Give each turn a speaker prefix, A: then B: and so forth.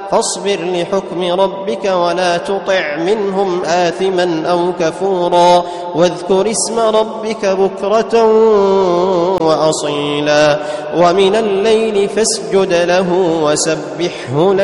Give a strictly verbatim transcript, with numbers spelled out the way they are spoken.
A: فاصبر لحكم ربك ولا تطع منهم آثما أو كفورا واذكر اسم ربك بكرة وأصيلا ومن الليل فاسجد له وسبحه